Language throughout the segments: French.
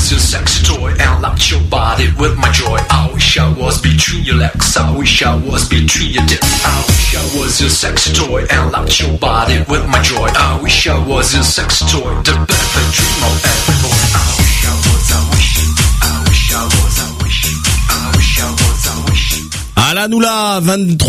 was your sex toy and locked your body with my joy. I wish I was between your legs. I wish I was between your dick. I wish I was your sex toy and locked your body with my joy. I wish I was your sex toy, the perfect dream of every boy. I wish I was, I wish. I wish I was, I wish. I wish I was, I wish. Ah là, nous là,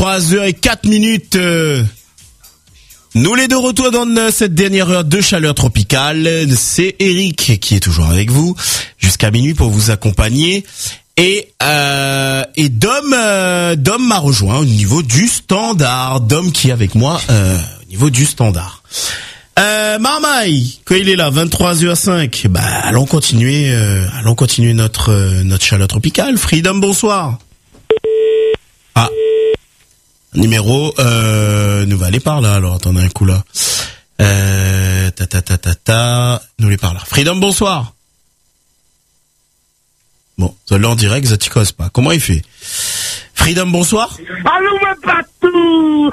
23h04. Nous les deux retours dans cette dernière heure de chaleur tropicale. C'est Eric qui est toujours avec vous jusqu'à minuit pour vous accompagner. Et Dom m'a rejoint au niveau du standard. Dom qui est avec moi au niveau du standard. Marmaille, quand il est là, 23h05, bah allons continuer notre chaleur tropicale. Freedom, bonsoir. Ah. Numéro nous va aller par là, alors attendez un coup là. Nous les par là. Freedom, bonsoir. Bon, là en direct, ça t'y cause pas. Comment il fait? Freedom, bonsoir. Allô, mais pas tout.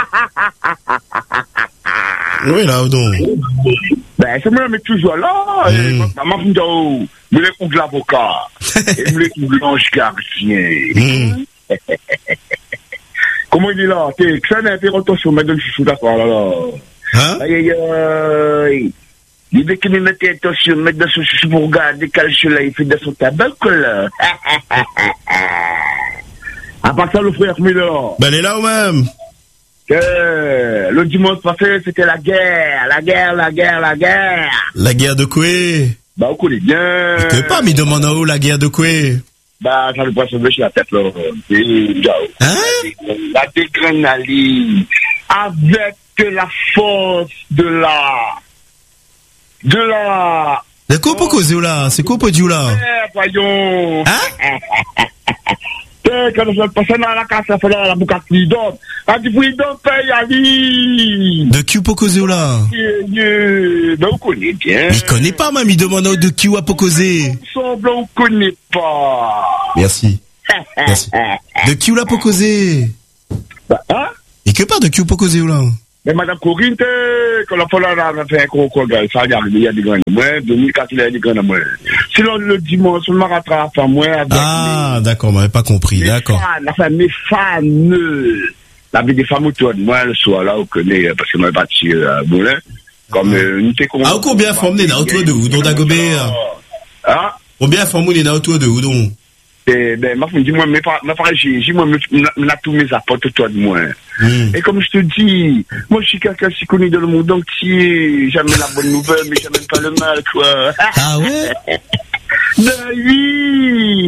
Oui, là, donc. Ben, c'est moi, mais toujours là. Maman, je voulais de l'avocat. Et je voulais l'ange gardien. Comment il est là? T'es que ça n'a pas rotation, mais de chouchou d'accord, là. Hein? Aïe, aïe, aïe. Il dit qu'il me mettait attention, mettre dans son chouchou pour regarder quel là, il fait dans son tabac, là. À part ça, le frère, mais là. Ben, elle est là ou même? Le dimanche passé, c'était la guerre. La guerre. La guerre de quoi? Bah, on connaît bien. Je sais pas, mais demande en haut la guerre de quoi? Bah, ça ne peut pas se lever la tête, là. Hein? La dégrenalité. Avec la force de la... De quoi peut causer là? C'est quoi peut dire là? Voyons. Hein? Quand je passe dans la casse, ça fait la boucle Freedom. Quand tu Freedom paye à vie. De qui peut causer là? Ben, on connaît bien. Mais il connaît pas, même, il demande de qui ou a peut causer. Semble, on connaît pas. Merci. De qui ou la peut causer? Hein? Et que part de qui ou peut causer là? Mais Madame Corinne, quand la folle a fait un concours, ça a il y a des grands moins, 2004, il y a des grands moins. Sinon, le dimanche, on m'a rattrapé à moi. Ah, d'accord, on m'avait pas compris, d'accord. Mes fans, la vie des femmes autour de moi, le soir, là, on connaît, parce que moi, je suis parti à Moulin, comme, une técon. Ah, combien de femmes n'est autour de où, donc, d'Agobert? Hein? Combien de femmes n'est autour de où, donc? Ben, ma femme dit, moi, m'a tous mes apports autour de moi. Et comme je te dis, moi, je suis quelqu'un qui connaît dans le monde entier. J'aime la bonne nouvelle, mais j'aime pas le mal, quoi. Ah ouais? Ben oui!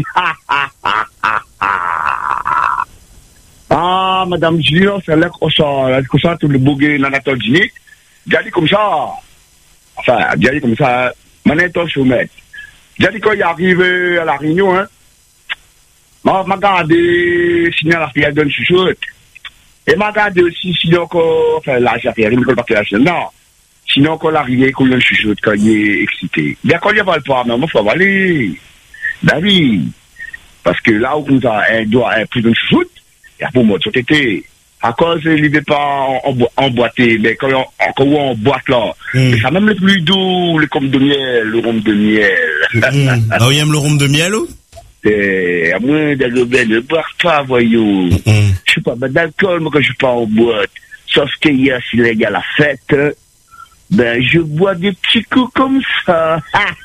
Ah, Madame Julien, c'est là que ça, tout le bouguet dans la tordinique. J'ai dit comme ça. Enfin, j'ai dit comme ça, maintenant, je vais j'ai dit quand il arrive à la réunion, hein. M'a regardé, sinon la fille donne chuchote. Et m'a regardé aussi, sinon encore, enfin, là, j'ai fait, Rimicole partait la chaîne, non. Sinon encore l'arrivée, qu'on donne chuchote, quand il est excité. Bien, quand il va le pas, mais il faut aller. Ben oui. Parce que là où elle doit être prise de chuchote, il y a pour moi, tout été. À cause, il n'est pas emboîté, mais quand on emboîte là, ça même le plus doux, le rhum de miel, le rhum de miel. Ah, il aime le rhum de miel, ou? À moins d'Agobert, ne boire pas, voyons. Je suis pas d'alcool, moi, quand je suis pas en boîte. Sauf que hier, s'il est à la fête, ben, je bois des petits coups comme ça.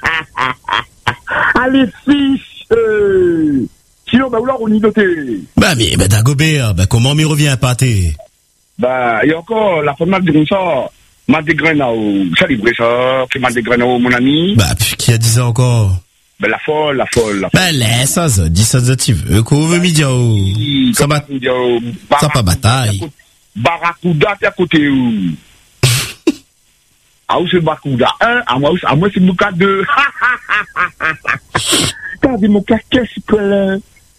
Allez, fils, sinon, ben, là, on y noté. Bah, mais, ben, d'Agobert, ben, comment m'y revient à pâté? Ben, il y a encore la femme de ça. Ma dégrenao, ça libre ça, fait ma dégrenao, mon ami. Bah, qui a dit ça encore? Ben, la folle. Ben, laisse ça, dis ça, tu veux, qu'on veut midi, ça va, ça pas bataille. Barracuda, t'es à côté où? Ah, où c'est Barracuda 1, à moi, c'est Bouka 2. T'as dit, mon qu'est-ce que là?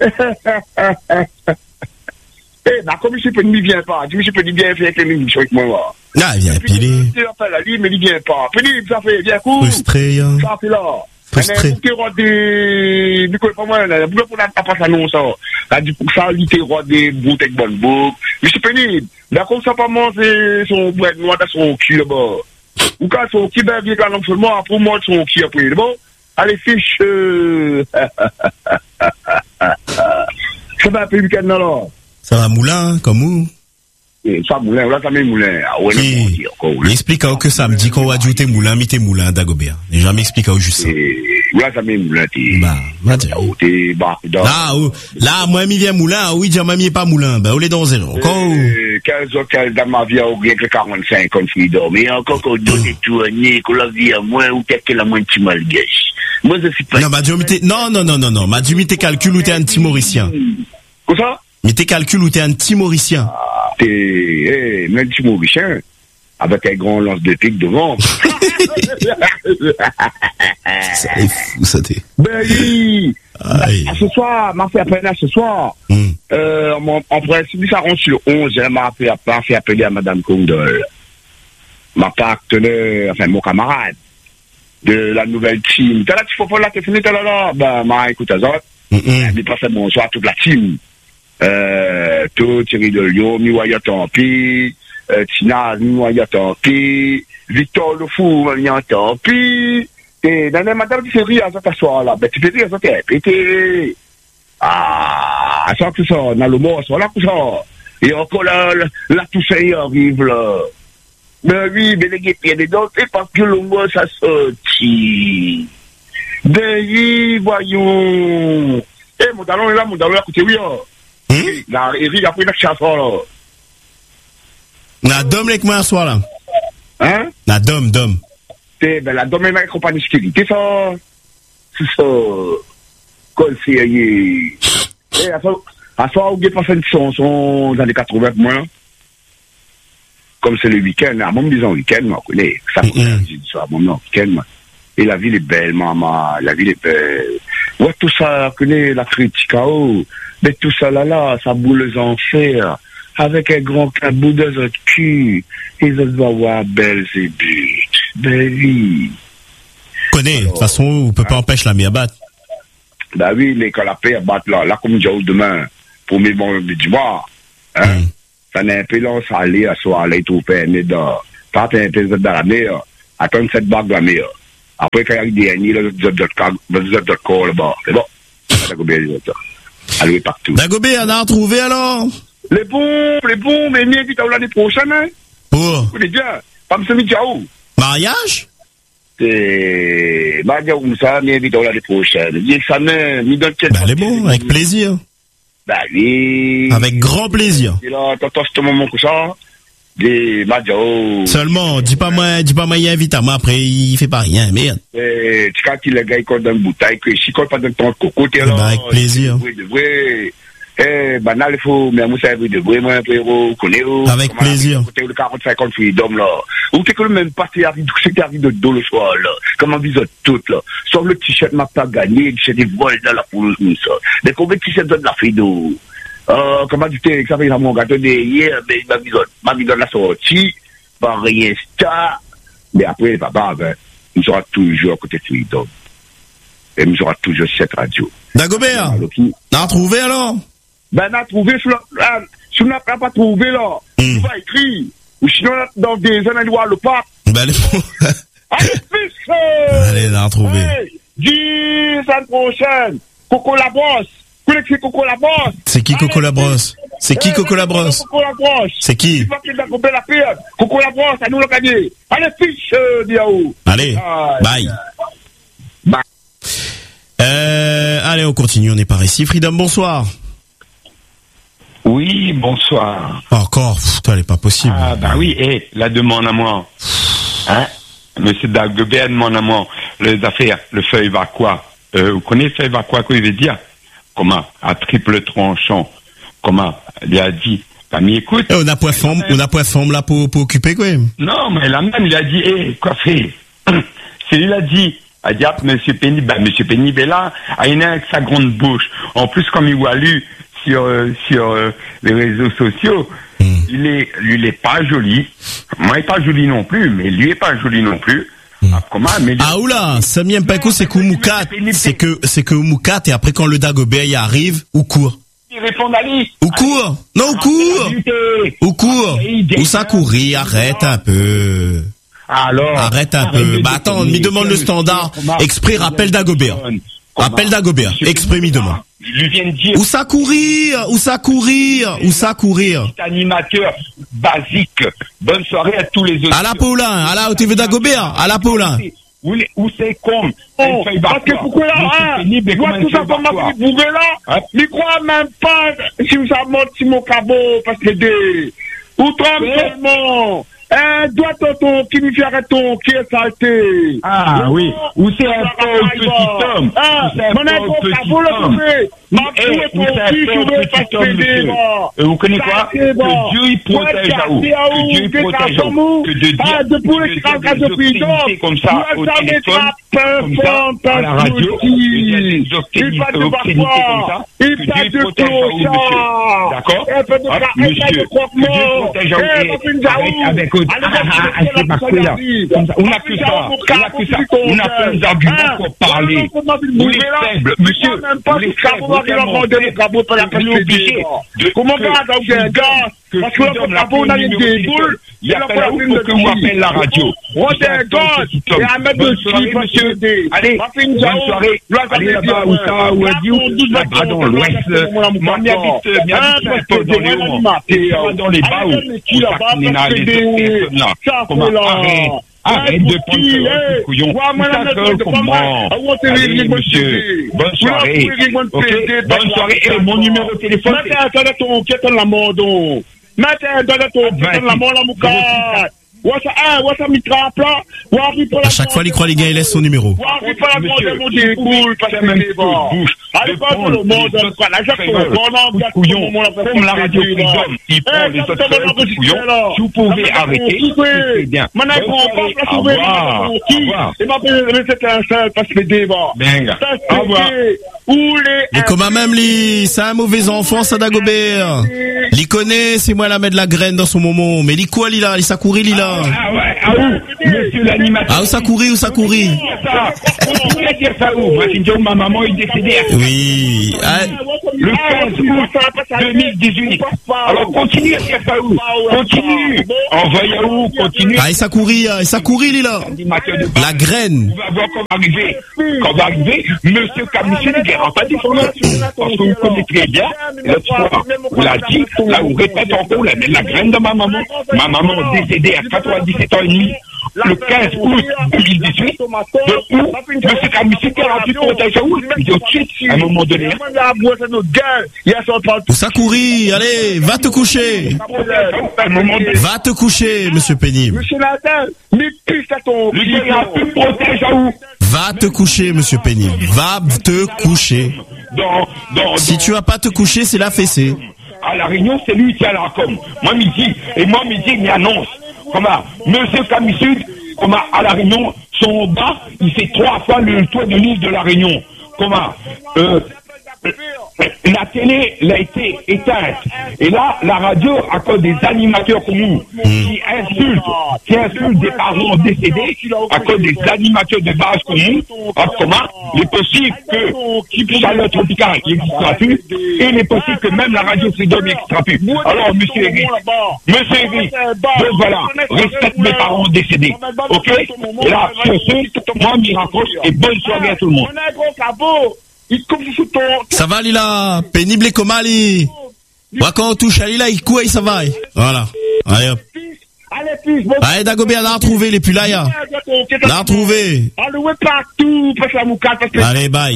Eh, bah, comme monsieur Penny vient pas, dis, monsieur Penny vient faire avec les minimes avec moi, ah, il vient piler. Il a fait la ligne, mais il vient pas. Penny, ça fait, bien court. Frustré, hein. Ça fait là. Frustré. Des pour moi, pour la pas annonce ça. Du coup, ça, il roi des bouteilles avec bonne boucle. Monsieur Penny, d'accord, ça pas manger son boîte noir dans son cul, là-bas. Ou quand son cul, ben, vient quand seulement, pour moi, son cul après, bon. Allez, fiche. Ça va après le week-end, alors. Ça va moulin, comme où? Ça moulin, là, ça met moulin. Ah ouais, il explique que ça me dit qu'on va ajouter moulin, mais t'es moulin, Dagobert. Et jamais explique juste ça. Là, ça met moulin, t'es là, moi, mi vient moulin, oui, dire, mamie, pas moulin. Ben, on est dans zéro. 15 hôtels dans ma vie, au rien que 45 ans, freedom. Mais encore qu'on donne tout, qu'on la vie à moi, ou quelqu'un la moins petit malgache. Moi, je suis pas. Non, non. Ma Dieu, t'es calcul ou t'es un Timoricien. Quoi ça? Mais t'es calcul ou t'es un Timoricien. T'es, même Timoricien. Avec un grand lance de pique devant. Ça est fou, ça t'est. Ben oui. Ce soir, m'a fait appeler ce soir. En principe, ça rentre sur le 11, m'a fait appeler à Madame Condol. Ma partenaire, enfin, mon camarade. De la nouvelle team. T'as là, tu faut pas là, t'es fini, t'as là. Ben, écoute, Azot. Mais passez bonsoir à toute la team. Tout, Thierry de Lyon, Miwaya Tampi. Tina, Miwaya Tampi, Victor Le Fou, Miwaya Tampi, et madame qui fait rire à ce soir-là, ben tu fais rire à ce pété. Ah, ça tout ça, dans le mot, ça, là, tout ça. Et encore là, tout ça y arrive, là. Ben oui, mais les guépiers, les dents, c'est parce que le mot, ça sortit. Ben oui, voyons. Mon talon est là, écoutez, oui, là, Eric a pris la chasse, là. La dame avec moi un soir là. Hein? La dame. Ben la dame est ma compagnie sécurité, ça. C'est ça. Conseiller. À soir, vous avez passé une chanson dans les 80 moi. Comme c'est le week-end, à mon disant week-end, moi, je connais. Ça, j'ai dit ça, mon week-end, moi. Et la ville est belle, maman. La ville est belle. Ouais, tout ça, je connais la critique, mais tout ça là, ça boule les enfers. Avec un grand cabou de notre cul, ils vont avoir belles et buts. Ben oui. Connais, de toute façon, on peut pas empêcher la mienne battre. Ben oui, mais quand la paix batte là, comme j'ai demain, pour mes bons du mois, hein, ça n'est un peu long, ça allait à soi, aller tout faire, mais dans, pas un peu dans la mer, attendre cette bague de la mer. Après, quand il y a des derniers, là, vous êtes de corps là-bas. C'est bon. Dagobert, allez partout. Dagobert, on a retrouvé alors? Les bons, mais mieux dit l'année prochaine, hein? Pour? Vous bien, pas me semi ciao. Mariage? C'est, comme ça, mieux dit l'année prochaine. Dis ça même, mi donne quelque chose. Ben, elle est bon, avec plaisir. Ben oui. Avec grand plaisir. Et là, t'entends ce moment comme ça? Des Madjao. Seulement, dis pas moi, il invite à moi, après, il fait pas rien, merde. Tu quand il le gars, il compte dans une bouteille, que si quand pas dans ton coco, t'es là. Ben, avec plaisir. Banal, il faut, mais moi, ça veut de vrai, moi, frérot, connais, avec plaisir. T'es le 40-50 freedom, là. Ou t'es que le même pas, t'es arrivé de dos le soir, là. Comment vous êtes toutes, là. Sauf le t-shirt m'a pas gagné, le t-shirt est volé dans la poule, comme ça. Mais combien de t-shirts de la frido? Comment tu t'es, ça fait dans mon gâteau de hier, mais ma vie dans la sortie, pas rien, ça. Mais après, papa, ben, nous sera toujours à côté de freedom. Et nous sera toujours cette radio. Dagobert, on a trouvé alors? Ben, on a trouvé, si on n'a pas trouvé, là, on va écrire. Ou sinon, dans des années, on va le pas. Ben, allez, allez, fils! Allez, on a trouvé. Hey, 10 semaines prochaines, Coco la brosse. Vous connaissez Coco la brosse? C'est qui Coco la brosse? C'est qui Coco la brosse? Coco la brosse. C'est qui? Il faut qu'il a coupé la pierre. Coco la brosse, à nous le gagner. Allez, fils, Diaou. Allez, bye. Allez, on continue, on est par ici. Freedom, bonsoir. Oui, bonsoir. Encore, elle est pas possible. Ah, bah oui, la demande à moi. Hein? Monsieur Dagobert demande à moi. Les affaires, le feuille va quoi? Vous connaissez le feuille va quoi qu'il veut dire? Comment? À triple tranchant. Comment? Il a dit. T'as mis écoute. On a point forme là pour occuper, quoi. Non, mais la même, il a dit, quoi faire? C'est lui, il a dit. A dit, monsieur Pénible, monsieur Pénible est là, il est avec sa grande bouche. En plus, comme il voit lu sur les réseaux sociaux, lui, il est pas joli. Moi, il est pas joli non plus, mais lui est pas joli non plus. Comment, mais ah, oula, ça m'y pas c'est qu'Oumoukat, c'est que Oumoukat, et après, quand le Dagobert y arrive, ou court. Il répond à lui. Ou court. Non, ou court. Ou court. Ou ça courir, arrête un peu. Alors. Arrête un peu. Bah attends, m'y demande le standard. Exprès, rappel d'Agobert. Rappel d'Agobert. Exprès, m'y demande. Je lui viens de dire. Où ça courir? Où ça courir? Où ça courir? Animateur basique. Bonne soirée à tous les autres. À la Paulin, à la au TV d'Agobert, à la Paulin. Où c'est comme parce que pourquoi là, moi tout ça pour ma vous là, mais crois même pas si vous avez menti mon cabot, parce que des, ou seulement, doit ton, qui nous fait ton, qui est salté. Ah oui, où c'est un pauvre petit homme. Mon un cabot le trouvé, ma fille est ton fils, je veux pas se péder, vous connaissez quoi? Que Dieu il protège à vous. Que Dieu il protège à vous. Que de dire des obscénités comme ça au téléphone, comme ça à la radio, des obscénités comme ça. Que Dieu il protège à vous, monsieur. D'accord? Monsieur, que Dieu protège à vous avec c'est parce que là, on n'a que ça, on a plein d'arguments pour parler. Vous les faibles, monsieur, vous les faibles, vous êtes obligés de comment parce que le capot, on a des boules, il y a pas où pour que vous appelez la radio. Et à mettre de suite, monsieur. Allez, bonne soirée. Allez là-bas, où ça, où là-bas dans l'ouest. Moi, m'habite un peu dans les hauts. Dans les bas où ça n'est pas les personnes là. Comment, arrête de prendre ce couillon. Comment? Allez, monsieur. Bonne soirée. Ok? Bonne soirée. Et mon numéro de téléphone, À chaque fois, il croit les gars, il laisse son numéro. Comme la radio Freedom, il prend les autres couillons. Si vous pouvez arrêter, c'est bien. Et comme même lui, c'est un mauvais enfant, ça d'Agobert. L'y connaît, c'est moi la mettre de la graine dans son moment. Mais l'y quoi, l'y ça courit, l'y là. Monsieur l'animateur. Ah, où ça courit, où ça courit? Vous pouvez dire ça où? Moi, je ma maman est décédée. Oui. Le 15 août 2018. Alors, continue à dire ça où? Continue. Envoyez où? Continue. Ah, et ça courit, l'y là. La graine. On va voir qu'on va arriver. Quand va arriver, monsieur Camichel, il n'ira pas dit son nom. Parce que vous connaissez très bien. L'autre fois, on l'a dit, là, on répète encore la graine de ma maman. Ma maman décédée à 97 ans et demi. Le 15 août 2018, de où M. Camichel qui a rendu protéger où? Il dit tout de suite, à un moment donné. Où ça courit? Allez, va te coucher. Va te coucher, monsieur pénible. Monsieur Nadal, mais plus à ton. Le gars, il a plus protège à où? Va te coucher, monsieur pénible. Va te coucher. Si tu vas pas te coucher, c'est la fessée. À la Réunion, c'est lui qui a la com. Moi, midi, il m'annonce. Comment? Monsieur Camisud, comment? À la Réunion, son bas, il fait 3 fois le toit de l'île de la Réunion. Comment? La télé l'a été éteinte. Et là, la radio, à cause des animateurs comme nous, qui insultent des parents décédés, à cause des animateurs de base comme nous, comment? Il est possible que Chaleur Tropicale n'existera plus, et il est possible que même la radio Freedom n'existera plus. Alors, monsieur Eric, donc voilà, respecte mes parents décédés. Ok? Et là, sur ce, moi, m'y raccroche, et bonne soirée à tout le monde. Ça va, Lila? Pénible et comment, Ali? Moi, quand on touche à Lila, il couille, ça va. Voilà. Allez, hop. Allez, Dagobert, l'a retrouvé, les plus là, ya. L'a retrouvé. Allez, bye.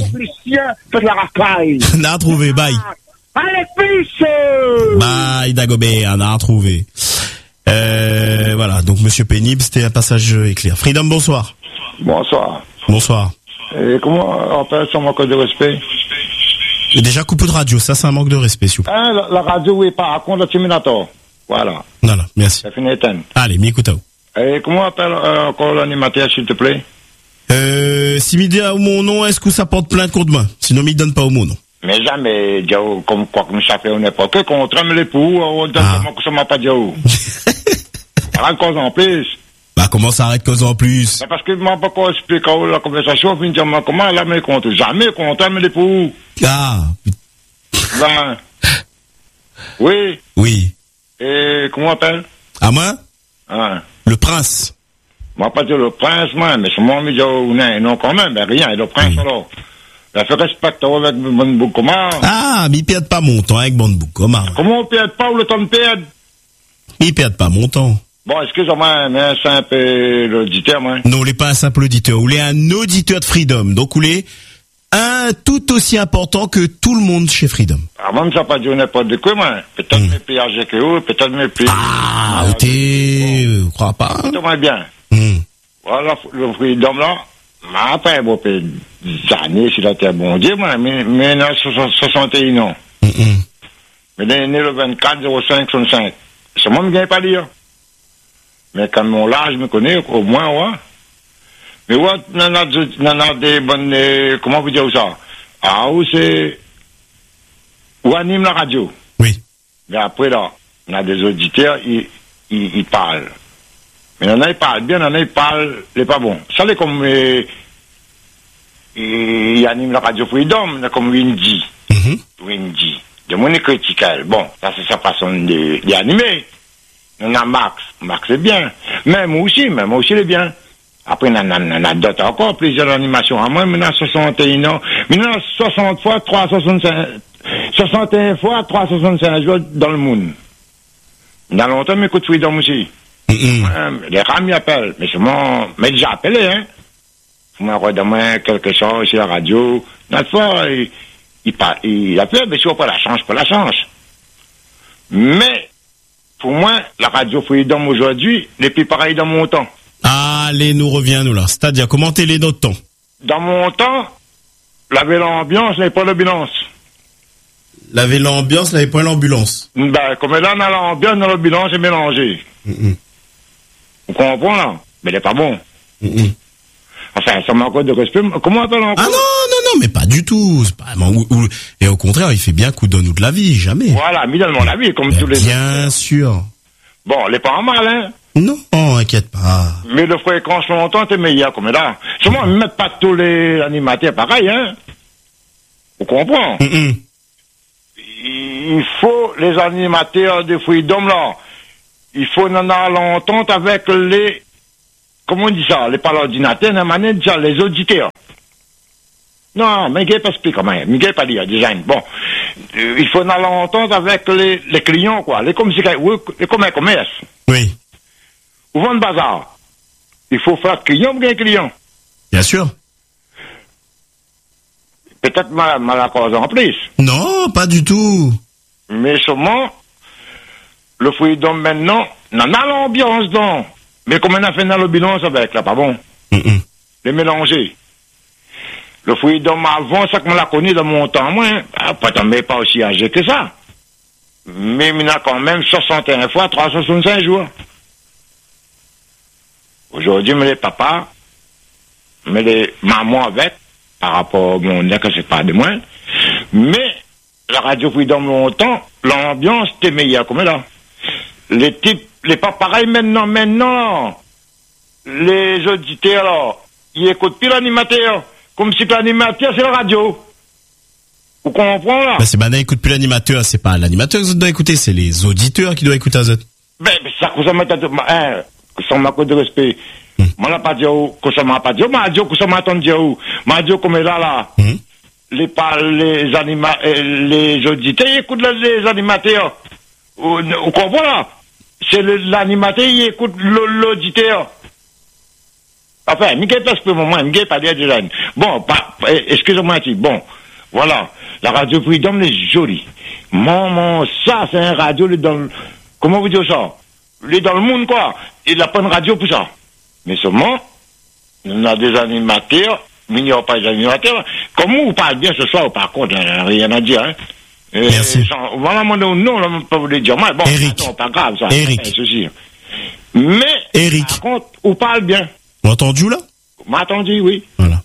L'a retrouvé, bye. Bye, Dagobert, l'a retrouvé. Voilà, donc, monsieur Pénible, c'était un passage éclair. Freedom, bonsoir. Bonsoir. Bonsoir. Et comment on appelle ça manque de respect? Déjà, coupe de radio, ça c'est un manque de respect, s'il vous plaît. La radio est pas à compte de Terminator. Voilà. Non, merci. Ça finit éteint. Allez, m'écoute. Et comment on appelle encore l'animateur, s'il te plaît? Si m'il dit à mon nom, est-ce que ça porte plainte contre moi? Sinon, m'il donne pas au mon nom. Mais jamais, Diao, comme quoi que nous sapons n'importe quoi, qu'on trame les poux, on donne comment que ça m'a pas Diao. Rien de cause en plus. Bah, comment ça arrête cause en plus? Parce que moi, pas quoi expliquer la conversation, puis dire, comment là, mais compte, jamais qu'on trame les poux. Ah. Ben. Oui. Oui. Et comment on appelle? À moi? Ah. Le prince. Moi, pas dire le prince, moi, mais c'est moi, mais non, quand même, ben rien, le prince, alors. Il fait respecter avec mon bouc, comment? Ah, mais il perd pas mon temps avec Bonne Bouc, comment? Comment on perd pas ou le temps de perdre? Il perd pas mon temps. Bon, excusez-moi, mais c'est un peu l'auditeur, moi. Non, il est pas un simple auditeur. Il est un auditeur de Freedom. Donc, il est un tout aussi important que tout le monde chez Freedom. Ah, moi, ça pas dire n'importe quoi, moi. Peut-être mes plus âgés que vous, peut-être mes plus... Ah, je crois pas. Hein? Tout bien. Voilà, le Freedom, là, m'a pas un beau peu d'années, s'il a été bon Dieu, moi, mais il a 61 ans. Mais il est né le 24 05 65. C'est moi qui ne gagne pas lire. Mais quand mon âge me connaît, au moins, ouais. Mais ouais, on a des bonnes, comment vous dire ça? Ah, où c'est, où anime la radio. Oui. Mais après, là, on a des auditeurs, ils parlent. Mais il y en a, ils parlent bien, il y en a, ils parlent, les pas bons. Ça, c'est comme, ils animent la radio Freedom, comme Windy. Windy. De mon critique, bon, ça, c'est sa façon d'animer. On a Max c'est bien. Même moi aussi, il est bien. Après, on a d'autres encore, plusieurs animations. À moi, on a 61 ans. Mais on a 60 fois 365, 61 fois 365 jours dans le monde. Dans longtemps, m'écoute Freedom aussi. Les rames appellent. Mais c'est moi, mais déjà appelé, hein. Faut me quelque chose sur la radio. Notre fois, il appelle, mais si on pas la chance. Mais, pour moi, la radio Freedom aujourd'hui n'est plus pareil dans mon temps. Allez, nous revient, nous, là. C'est-à-dire, commentez-les notre temps. Dans mon temps, laver l'ambiance n'est pas l'ambulance. Laver l'ambiance, n'avait pas l'ambulance. Ben, comme là, on a l'ambiance, dans l'ambulance, c'est mélangé. Vous comprenez, là? Mais il n'est pas bon. Enfin, ça manque de respect. Comment on appelle encore? Ah non, mais pas du tout. C'est pas, et au contraire, il fait bien coup donne-nous de la vie, jamais. Voilà, mis dans la vie, comme tous les autres. Bien sûr. Bon, il n'est pas en mal, hein? Non, inquiète pas. Mais le fréquence longtemps, t'es meilleur comme là. Seulement, ne mettent pas tous les animateurs pareil, hein? Vous comprenez? Il faut les animateurs de Freedom, là. Il faut en avoir l'entente avec les, comment on dit ça? Les pas l'ordinateur, les auditeurs. Non, mais il n'y a pas expliqué quand même. Il n'y a pas dit, design. Bon. Il faut en avoir l'entente avec les clients, quoi. Les commerces. Oui. Ou vendre bazar. Il faut faire client ou bien client. Bien sûr. Peut-être mal à cause en plus. Non, pas du tout. Mais seulement, le Freedom maintenant, on a l'ambiance dans. Mais comme on a fait dans l'ambiance avec, là, pas bon. Les mélanger. Le Freedom avant, ça qu'on l'a connu dans mon temps, moi, pas aussi âgé que ça. Mais il a quand même 61 fois 365 jours. Aujourd'hui, mais les papas, mais les mamans avec, par rapport au monde, que c'est pas de moi. Mais, la radio Freedom longtemps, l'ambiance était meilleure comme là. Les types, les pas pareils maintenant, les auditeurs, là, ils écoutent plus l'animateur, comme si l'animateur c'est la radio. Vous comprenez, là? Ben, c'est banal, écoute plus l'animateur, c'est pas l'animateur que vous devez écouter, c'est les auditeurs qui doivent écouter ça. Ben, ça, ça m'a ça m'a de respect. Moi, là, pas dire que ça m'a pas dit, m'a dit que ça m'a entendu, m'a dit comme là, les auditeurs, ils écoutent les animateurs. Vous comprenez, là? C'est l'animateur, il écoute l'auditeur. Enfin, il n'y a pas de moment, il n'y a pas de design. Bon, excusez-moi, bon, voilà. La radio Freedom est jolie. Ça, c'est un radio, comment vous dire ça? Il est dans le monde, quoi. Il n'a pas de radio pour ça. Mais seulement, on a des animateurs, mais il n'y a pas des animateurs. Comment vous parlez bien ce soir, par contre, il n'y a rien à dire, hein? Merci. Voilà mon nom, on ne peut pas vous le dire. Bon, Eric. non, pas grave, ça. Eric. Ceci. Mais, Eric. par contre, on parle bien. Vous entendu, là? M'a entendu, oui. Voilà.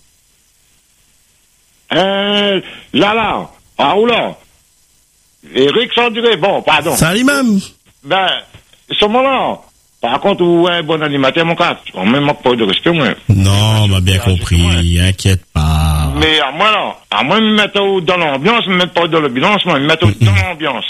Là, là. Eric Sandré, bon, pardon. Salut, même. Ben, ce moment-là, par contre, vous êtes un bon animateur, mon gars. On ne manque pas de respect, moi. Non, on m'a bien compris, inquiète pas. Mais à moi, là, me mettre dans l'ambiance, me mettre pas dans l'ambulance, me mettre dans l'ambiance.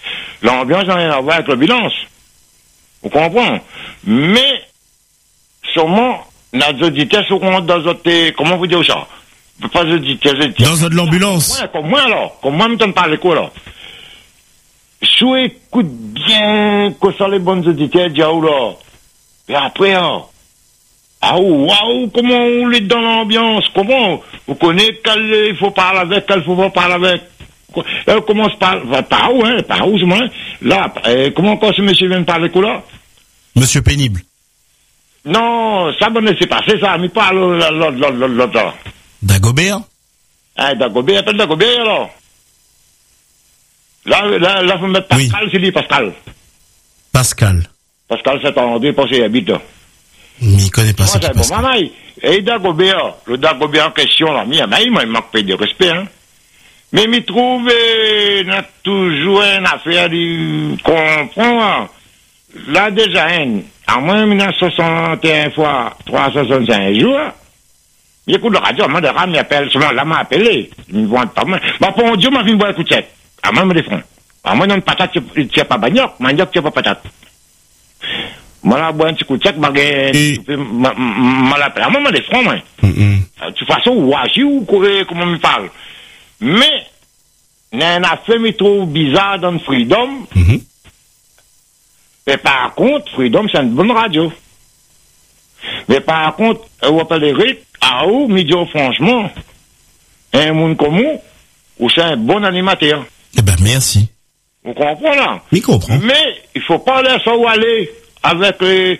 L'ambiance n'a rien à voir avec l'ambulance. Vous comprenez? Mais, sûrement, nos auditeurs seront dans notre, comment vous dire ça? Pas auditeurs. Dans de l'ambulance. Ouais, comme moi, alors. Comme moi, je me parle quoi, là. Je écoute bien que ça les bons auditeurs, diaou, là. Et après, ah, waouh, comment on est dans l'ambiance? Comment? Vous connaissez qu'il faut parler avec, qu'il faut pas parler avec. Là, comment se parle? Par où, hein? Par où, moi? Là, comment quand ce monsieur vient me parler quoi, là? Monsieur pénible. Non, ça me laisse pas, c'est ça, mais parle l'autre. Dagobert? Ah, Dagobert, appelle Dagobert, alors. Là, faut mettre Pascal, c'est lui, Pascal. Pascal, c'est en deux, parce qu'il habite là. mais il connaît pas ça. Bon, maman, et Dagobert, le Dagobert en question, là, il manque pas de respect, hein. Mais il trouve, il a toujours une affaire de comprendre. Là, déjà, en moins 1961 fois 365 jours, il écoute le radio, moi, de rame, il appelle, souvent, là, m'a appelé. Il me voit pas mal. Bah, pour Dieu, m'a fait une bonne écoute. À moi, me défend. À moi, non, patate, c'est pas bagnoc, manioc, c'est pas patate. Moi, là, bois un petit coup de sec, m'a l'appelé. À moi, me défend, moi. De toute façon, ouachi ou comment me parle. Mais, il y a une affaire, me trouve bizarre dans Freedom. Mais par contre, Freedom, c'est une bonne radio. Mais par contre, vous appelez Eric, à où, midi, franchement, un monde comme vous, ou c'est un bon animateur. Eh ben, merci. Vous comprenez, là? Oui, comprends. Mais, il faut pas laisser où aller avec les...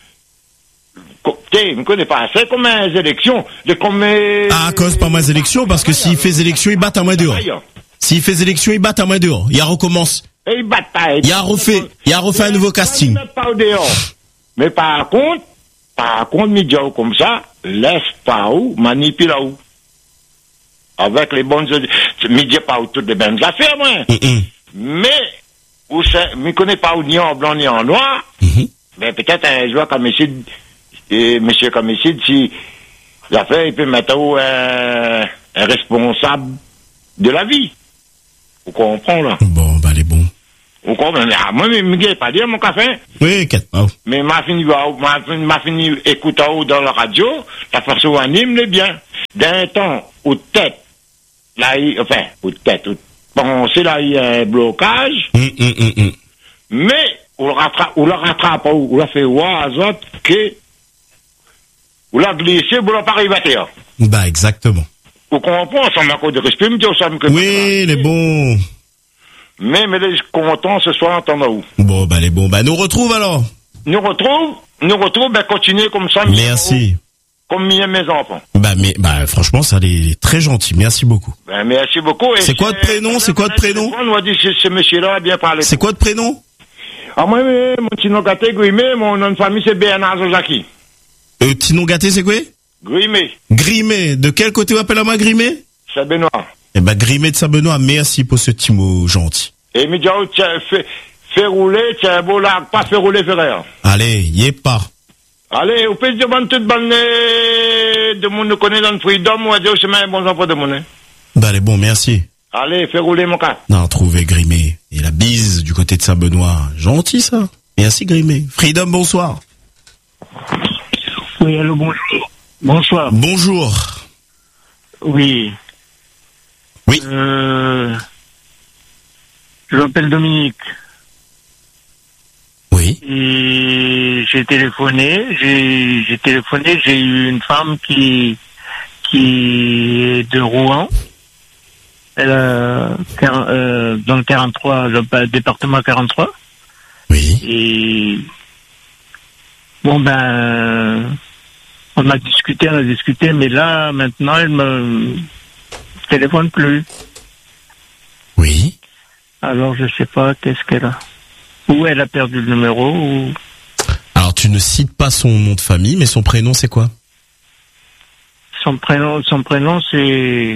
Je ne connais pas, c'est comme les élections. Ah, à cause pas mes élections, parce que s'il fait élections, il bat à main dehors. S'il fait élections, il bat à main dehors. Il recommence. Et il bat pas. Il a refait un nouveau casting. Mais par contre, médias comme ça, laisse pas où, manipule là où. Avec les bonnes médias pas où toutes les mêmes affaires, moi. Mais, où ça, je ne connais pas où ni en blanc ni en noir. Mais peut-être un joueur comme ici, monsieur comme ici, si l'affaire, il peut mettre où un responsable de la vie. Vous comprenez, là? Bon, bah, les bons. Vous comprenez? Ah, moi, je ne pas dire mon café. Oui, 4 pas. Mais m'a fini écouter dans la radio, la façon anime les bien. D'un temps, aux têtes, là, pensez là, il y a un blocage. Mais, on le rattrape, on l'a fait voir aux autres que, on l'a glissé, on l'a pas arrivé à terre. Bah, exactement. Vous comprenez? Ça m'a de respect, me dit, ça me oui, les bons. Mais les contents ce soir, entendez où? Bon, bah, les bons. Bah, nous retrouve alors. Nous retrouve, ben, continuez comme ça. Merci. Comme mes enfants. Bah, franchement, ça est très gentil. Merci beaucoup. Ben, merci beaucoup. C'est quoi de prénom? On m'a dit, ce monsieur-là a bien parlé. C'est quoi de prénom? Ah, moi, mon Tino Gâté, Grimé, mon nom de famille, c'est Bernard Zozaki. Tino Gâté, c'est quoi? Grimé. De quel côté vous appelez à moi Grimé? Saint-Benoît. Eh ben, Grimé de Saint-Benoît, merci pour ce petit mot gentil. Et Midiao, fait rouler, tiens, beau là, pas fait rouler, frère. Allez, y est pas. Allez, vous pouvez dire, toute bonne, de monde nous connaît dans le Freedom, ou à dire, c'est un bon enfant de mon, hein. Bah, les bons, merci. Allez, fais rouler mon cas. Non, trouvé Grimé. Et la bise du côté de Saint-Benoît. Gentil, ça. Merci, Grimé. Freedom, bonsoir. Oui, allô, bonjour. Bonsoir. Bonjour. Oui. Oui. Je m'appelle Dominique. Oui. Et j'ai téléphoné, j'ai eu une femme qui est de Rouen. Elle dans le 43, le département 43. Oui. Et bon ben on a discuté, mais là maintenant elle me téléphone plus. Oui. Alors je sais pas qu'est-ce qu'elle a. Ou elle a perdu le numéro ou... Alors tu ne cites pas son nom de famille, mais son prénom c'est quoi? Son prénom c'est...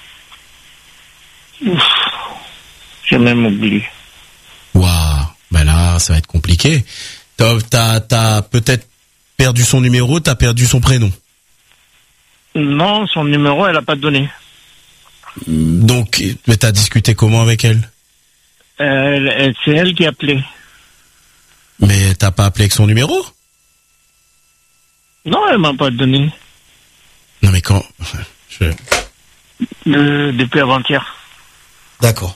Ouf, j'ai même oublié. Waouh, ben là ça va être compliqué. T'as peut-être perdu son numéro, t'as perdu son prénom. Non, son numéro elle a pas donné. Donc, mais t'as discuté comment avec elle? C'est elle qui a appelé. Mais t'as pas appelé avec son numéro? Non, elle m'a pas donné. Non mais quand Depuis avant-hier. D'accord.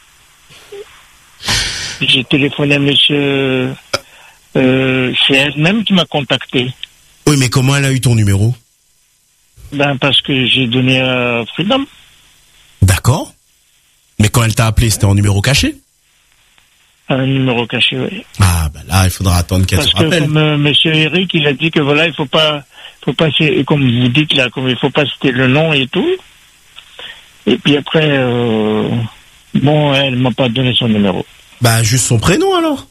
J'ai téléphoné à monsieur... c'est elle-même qui m'a contacté. Oui, mais comment elle a eu ton numéro? Ben, parce que j'ai donné à Freedom. D'accord. Mais quand elle t'a appelé, c'était en numéro caché? Un numéro caché, oui. Ah, bah là, il faudra attendre qu'elle Parce se que rappelle. comme monsieur Eric, il a dit que voilà, il faut pas, comme vous dites là, comme il faut pas citer le nom et tout. Et puis après, bon, elle m'a pas donné son numéro. Bah, juste son prénom, alors.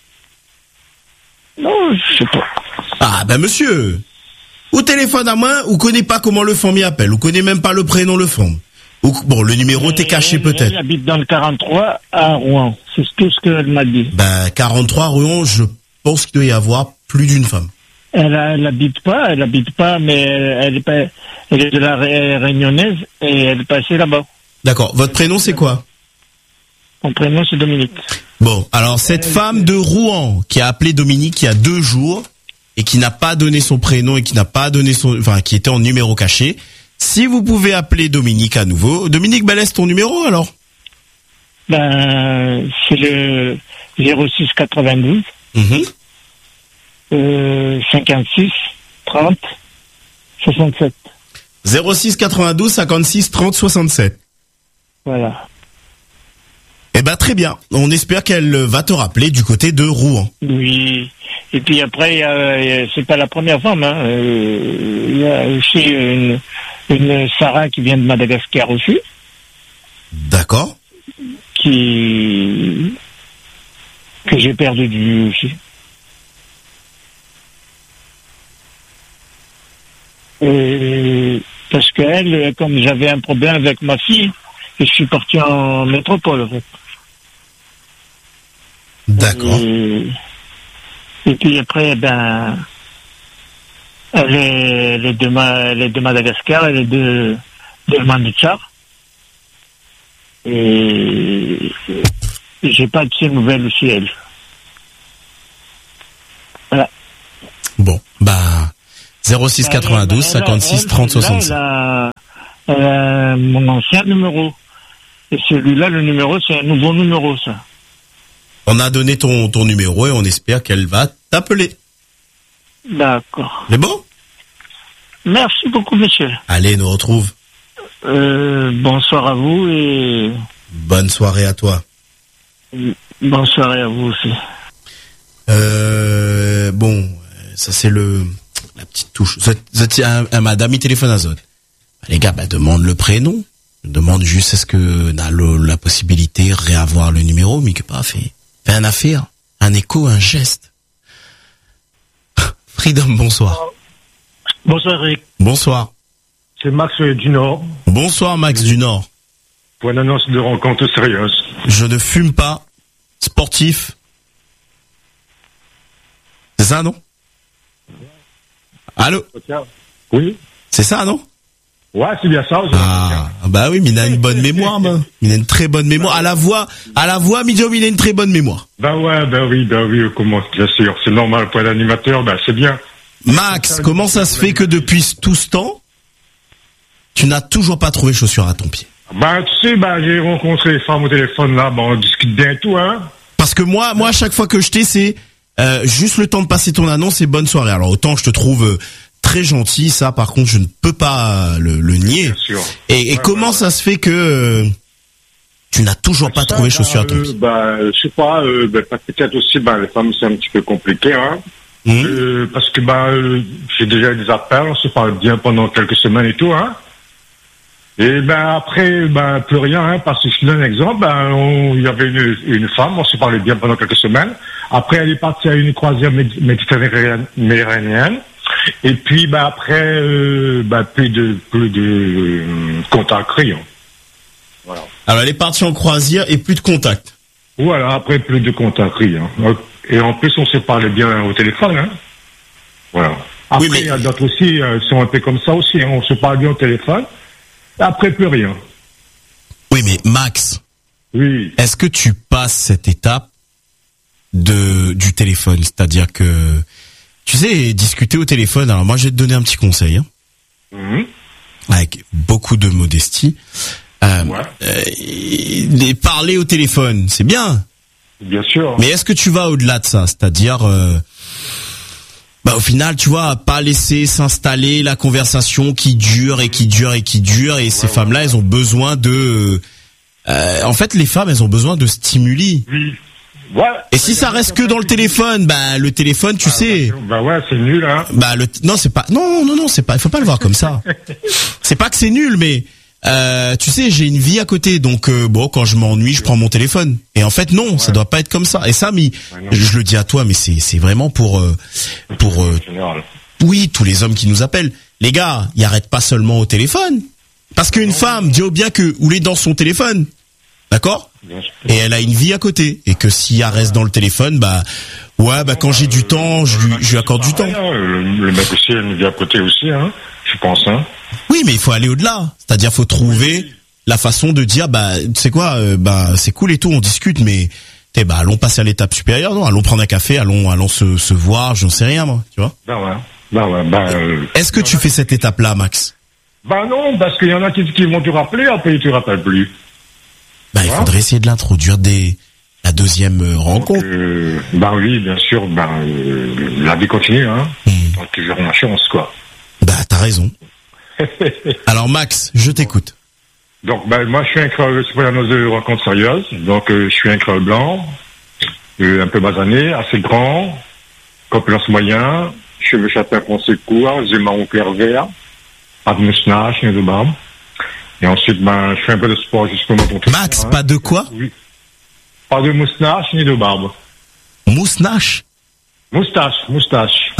Non, je sais pas. Ah, bah, monsieur. Ou téléphone à main, ou connaît pas comment le famille appelle, ou connaît même pas le prénom le femme. Ou, bon, le numéro t'est caché peut-être. Elle habite dans le 43 à Rouen. C'est tout ce qu'elle m'a dit. Bah, 43 Rouen, je pense qu'il doit y avoir plus d'une femme. Elle habite pas, mais elle est de la Réunionnaise et elle est passée là-bas. D'accord. Votre prénom, c'est quoi? Mon prénom, c'est Dominique. Bon, alors cette femme de Rouen qui a appelé Dominique il y a 2 jours et qui n'a pas donné son prénom et qui n'a pas donné qui était en numéro caché. Si vous pouvez appeler Dominique à nouveau. Dominique, bah laisse ton numéro alors. Ben, c'est le 06 92 56 30 67. 06 92 56 30 67. Voilà. Eh ben très bien. On espère qu'elle va te rappeler du côté de Rouen. Oui. Et puis après, c'est pas la première femme. Hein. Il y a aussi une Sarah qui vient de Madagascar aussi. D'accord. Que j'ai perdu de vue aussi. Parce qu'elle, comme j'avais un problème avec ma fille, je suis parti en métropole, en fait. D'accord. Et puis après, ben, elle est de Madagascar, elle est de Manditchar. Et j'ai pas de ses nouvelles aussi, elle. Voilà. Bon, bah 06 92 56 30 67. Elle a mon ancien numéro. Et celui-là, le numéro, c'est un nouveau numéro, ça. On a donné ton numéro et on espère qu'elle va t'appeler. D'accord. C'est bon? Merci beaucoup, monsieur. Allez, nous retrouve. Bonsoir à vous et... Bonne soirée à toi. Bonne soirée à vous aussi. Bon, ça c'est la petite touche. Un madame, il téléphone à Zod. Les gars, demande le prénom. Demande juste est-ce que on a la possibilité de réavoir le numéro, mais que pas fait un affaire, un écho, un geste. Freedom, bonsoir. Bonsoir Eric. Bonsoir. C'est Max du Nord. Bonsoir Max du Nord. Pour une annonce de rencontre sérieuse. Je ne fume pas. Sportif. C'est ça, non? Allô? Oui. C'est ça, non? Ouais, c'est bien ça. Ah, bah oui, mais il a une bonne mémoire, ben. Il a une très bonne mémoire. À la voix, Midjob, il a une très bonne mémoire. Ben oui, comment, bien sûr. C'est normal pour l'animateur, c'est bien. Max, comment ça se fait que depuis tout ce temps, tu n'as toujours pas trouvé chaussures à ton pied? Tu sais, j'ai rencontré les femmes au téléphone, là, on discute bien et tout, hein. Parce que moi, à chaque fois que je t'ai, c'est, juste le temps de passer ton annonce et bonne soirée. Alors, autant je te trouve, très gentil, ça, par contre, je ne peux pas le nier. Bien sûr. Et comment ça se fait que tu n'as toujours pas trouvé chaussures à ton pied? Je sais pas, peut-être aussi, les femmes, c'est un petit peu compliqué, hein. Parce que, j'ai déjà eu des appels, on se parle bien pendant quelques semaines et tout, hein. Et après, plus rien, hein, parce que je te donne un exemple, il y avait une femme, on se parlait bien pendant quelques semaines. Après, elle est partie à une croisière méditerranéenne. Et puis, après, plus de contact criant. Voilà. Alors, elle est partie en croisière et plus de contact. Voilà, après, plus de contact criant. Et en plus, on se parlait bien au téléphone, hein. Voilà. Après, il y a d'autres aussi, sont un peu comme ça aussi, hein. On se parle bien au téléphone. Après, plus rien. Oui, mais Max. Oui. Est-ce que tu passes cette étape du téléphone? C'est-à-dire que Tu sais, discuter au téléphone. Alors moi, je vais te donner un petit conseil. Hein. Avec beaucoup de modestie. Parler au téléphone, c'est bien. Bien sûr. Mais est-ce que tu vas au-delà de ça? C'est-à-dire, au final, tu vois, pas laisser s'installer la conversation qui dure et qui dure et qui dure. Et ces femmes-là, elles ont besoin de... en fait, les femmes, elles ont besoin de stimuli. Oui. Ouais. Et si ça reste que dans le téléphone, le téléphone, tu sais. C'est nul, hein. Non, c'est pas. Non, c'est pas. Il faut pas le voir comme ça. C'est pas que c'est nul, mais tu sais, j'ai une vie à côté, donc quand je m'ennuie, je prends mon téléphone. Et en fait, non, ça doit pas être comme ça. Et ça, je le dis à toi, mais c'est vraiment pour oui, tous les hommes qui nous appellent. Les gars, ils arrêtent pas seulement au téléphone, parce qu'une femme, dis bien que où elle est dans son téléphone. D'accord? Et elle a une vie à côté. Et que si elle reste dans le téléphone, quand j'ai du temps, je lui accorde du temps. Le mec aussi a une vie à côté aussi, hein. Je pense, hein. Oui, mais il faut aller au-delà. C'est-à-dire, faut trouver la façon de dire, tu sais quoi, c'est cool et tout, on discute, mais, allons passer à l'étape supérieure, non? Allons prendre un café, allons se voir, j'en sais rien, moi, tu vois? Est-ce que tu fais cette étape-là, Max? Non, parce qu'il y en a qui vont te rappeler, après ils te rappellent plus. Il faudrait essayer de l'introduire la deuxième rencontre. Oui, bien sûr, la vie continue, hein. On a toujours la chance, quoi. T'as raison. Alors, Max, je t'écoute. Donc, moi, je suis un crâne, c'est pas une de rencontre sérieuse. Donc, je suis un crâne blanc, un peu basané, assez grand, corpulence moyen, cheveux châtain foncé court, yeux marron clair vert, pas de moustache, ni de barbe. Et ensuite, je fais un peu de sport jusqu'au moment. Max, pas de quoi? Oui. Pas de moustache ni de barbe. Moustache? Moustache.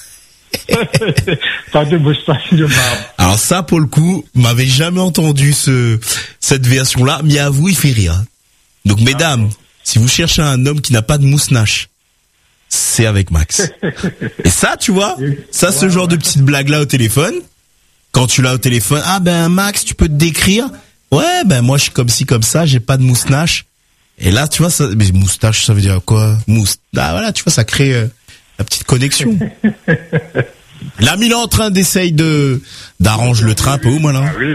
Pas de moustache ni de barbe. Alors ça, pour le coup, m'avait jamais entendu cette version-là, mais à vous, il fait rire. Donc, mesdames, si vous cherchez un homme qui n'a pas de moustache, c'est avec Max. Et ça, tu vois, ce genre de petite blague-là au téléphone, quand tu l'as au téléphone, Max, tu peux te décrire? Ouais, moi je suis comme ci, comme ça, j'ai pas de moustache. Et là, tu vois, mais moustache, ça veut dire quoi? Voilà, tu vois, ça crée la petite connexion. Là, Milan en train d'essayer d'arranger le train un peu où, moi, là?